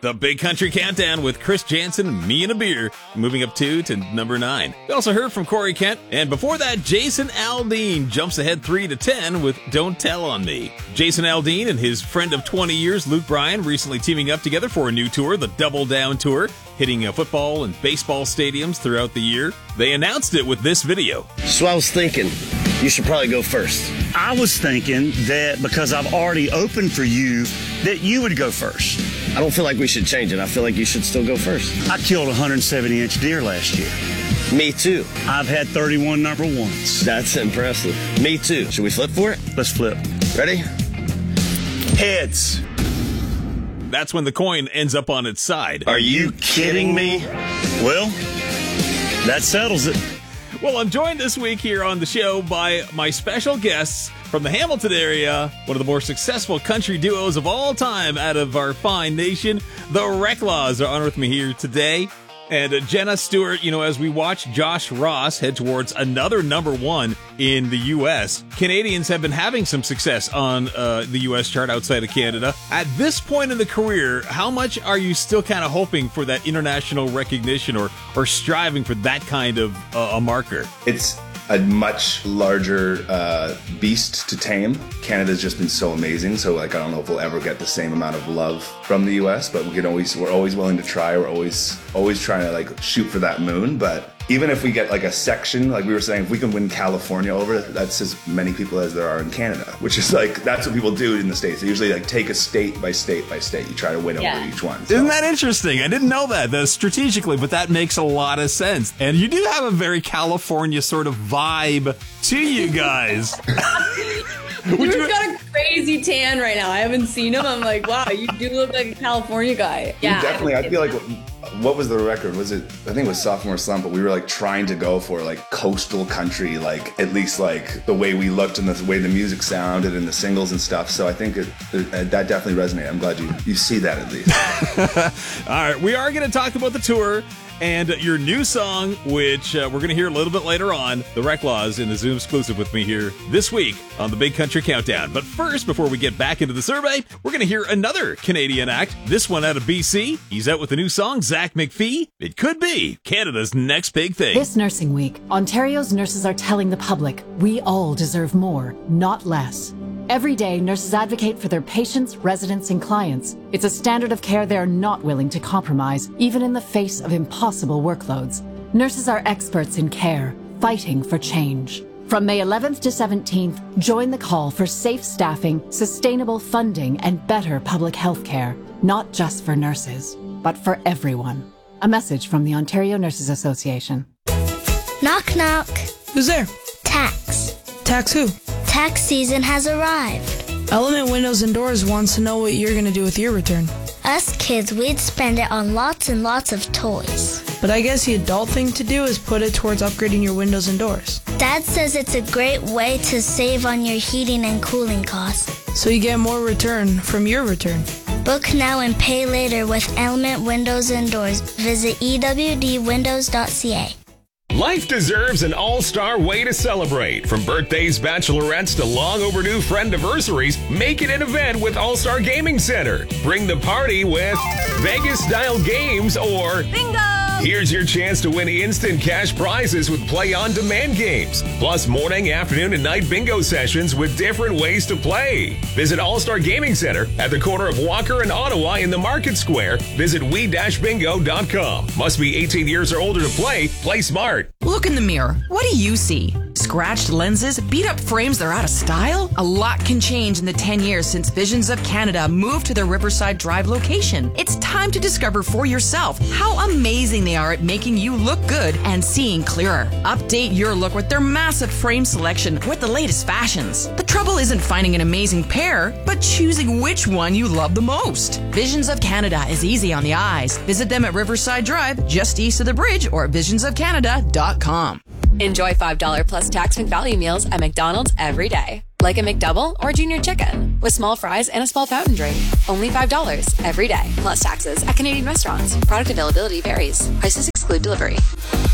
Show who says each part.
Speaker 1: The Big Country Countdown with Chris Jansen, Me and a Beer, moving up 2 to number 9. We also heard from Corey Kent, and before that, Jason Aldean jumps ahead 3 to 10 with Don't Tell on Me. Jason Aldean and his friend of 20 years, Luke Bryan, recently teaming up together for a new tour, the Double Down Tour, hitting football and baseball stadiums throughout the year. They announced it with this video.
Speaker 2: So I was thinking, you should probably go first.
Speaker 3: I was thinking that because I've already opened for you, that you would go first.
Speaker 2: I don't feel like we should change it. I feel like you should still go first.
Speaker 3: I killed a 170-inch deer last year.
Speaker 2: Me too.
Speaker 3: I've had 31 number ones.
Speaker 2: That's impressive. Me too. Should we flip for it?
Speaker 3: Let's flip.
Speaker 2: Ready?
Speaker 3: Heads.
Speaker 1: That's when the coin ends up on its side.
Speaker 2: Are you kidding me?
Speaker 3: Well, that settles it.
Speaker 1: Well, I'm joined this week here on the show by my special guests from the Hamilton area, one of the more successful country duos of all time out of our fine nation. The Reclaws are on with me here today. And Jenna Stewart, as we watch Josh Ross head towards another number 1 in the U.S., Canadians have been having some success on the U.S. chart outside of Canada. At this point in the career, how much are you still kind of hoping for that international recognition or striving for that kind of a marker?
Speaker 4: It's a much larger beast to tame. Canada's just been so amazing, so I don't know if we'll ever get the same amount of love from the US, but we're always willing to try. We're always trying to shoot for that moon. But even if we get a section, like we were saying, if we can win California over, that's as many people as there are in Canada, which is that's what people do in the States. They usually take a state by state by state. You try to win over each one. So.
Speaker 1: Isn't that interesting? I didn't know that strategically, but that makes a lot of sense. And you do have a very California sort of vibe to you guys.
Speaker 5: You've got a crazy tan right now. I haven't seen him. I'm like, wow, you do look like a California guy.
Speaker 4: Yeah, definitely. I feel like, what was the record? Was it? I think it was Sophomore Slump, but we were trying to go for coastal country, at least the way we looked and the way the music sounded and the singles and stuff. So I think that definitely resonated. I'm glad you see that at least.
Speaker 1: All right, we are going to talk about the tour and your new song, which we're going to hear a little bit later on. The Reclaws in the Zoom exclusive with me here this week on the Big Country Countdown. But first, before we get back into the survey, we're going to hear another Canadian act, this one out of BC. He's out with a new song, Zach McPhee. It could be Canada's next big thing.
Speaker 6: This Nursing Week, Ontario's nurses are telling the public we all deserve more, not less. Every day, nurses advocate for their patients, residents, and clients. It's a standard of care they're not willing to compromise, even in the face of impossible workloads. Nurses are experts in care, fighting for change. From May 11th to 17th, join the call for safe staffing, sustainable funding, and better public health care, not just for nurses, but for everyone. A message from the Ontario Nurses Association.
Speaker 7: Knock, knock.
Speaker 8: Who's there?
Speaker 7: Tax.
Speaker 8: Tax who?
Speaker 7: Tax season has arrived.
Speaker 8: Element Windows and Doors wants to know what you're going to do with your return.
Speaker 7: Us kids, we'd spend it on lots and lots of toys.
Speaker 8: But I guess the adult thing to do is put it towards upgrading your windows and doors.
Speaker 7: Dad says it's a great way to save on your heating and cooling costs.
Speaker 8: So you get more return from your return.
Speaker 7: Book now and pay later with Element Windows and Doors. Visit ewdwindows.ca.
Speaker 9: Life deserves an all-star way to celebrate. From birthdays, bachelorettes, to long overdue friend anniversaries, make it an event with All-Star Gaming Center. Bring the party with Vegas-style games or
Speaker 5: Bingo!
Speaker 9: Here's your chance to win instant cash prizes with play-on-demand games, plus morning, afternoon, and night bingo sessions with different ways to play. Visit All-Star Gaming Center at the corner of Walker and Ottawa in the Market Square. Visit we-bingo.com. Must be 18 years or older to play. Play smart.
Speaker 10: Look in the mirror. What do you see? Scratched lenses? Beat up frames that are out of style? A lot can change in the 10 years since Visions of Canada moved to their Riverside Drive location. It's time to discover for yourself how amazing they are at making you look good and seeing clearer. Update your look with their massive frame selection with the latest fashions. The trouble isn't finding an amazing pair, but choosing which one you love the most. Visions of Canada is easy on the eyes. Visit them at Riverside Drive, just east of the bridge, or at visionsofcanada.com.
Speaker 11: Enjoy $5 plus tax McValue meals at McDonald's every day. Like a McDouble or Junior Chicken with small fries and a small fountain drink. Only $5 every day, plus taxes at Canadian restaurants. Product availability varies. Prices exclude delivery.